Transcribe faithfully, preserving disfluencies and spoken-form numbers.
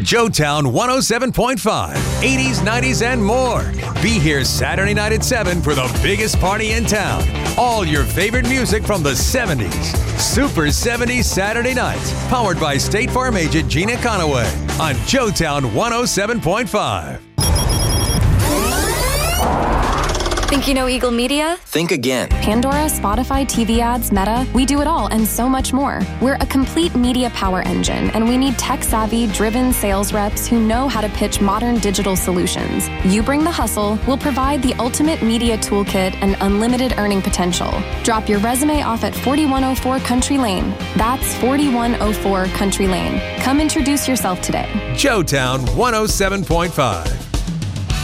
Joetown one oh seven point five, eighties, nineties, and more. Be here Saturday night at seven for the biggest party in town. All your favorite music from the seventies. Super seventies Saturday nights. Powered by State Farm agent Gina Conaway on Joetown one oh seven point five. Think you know Eagle Media? Think again. Pandora, Spotify, T V ads, Meta. We do it all and so much more. We're a complete media power engine, and we need tech-savvy, driven sales reps who know how to pitch modern digital solutions. You bring the hustle, we'll provide the ultimate media toolkit and unlimited earning potential. Drop your resume off at forty-one oh four Country Lane. That's forty-one oh four Country Lane. Come introduce yourself today. Joetown one oh seven point five.